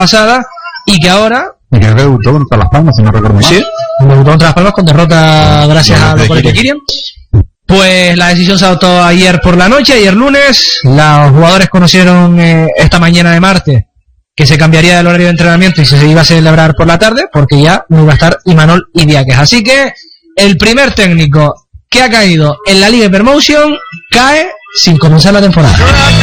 pasada y que ahora... Y que debutó contra Las Palmas, si no recuerdo mal. Sí, debutó contra Las Palmas con derrota gracias a lo de Kirian. Pues la decisión se adoptó ayer por la noche, ayer lunes. Los jugadores conocieron esta mañana de martes que se cambiaría el horario de entrenamiento y se iba a celebrar por la tarde, porque ya no iba a estar Imanol Idiáquez. Así que el primer técnico que ha caído en la Liga Hypermotion cae sin comenzar la temporada.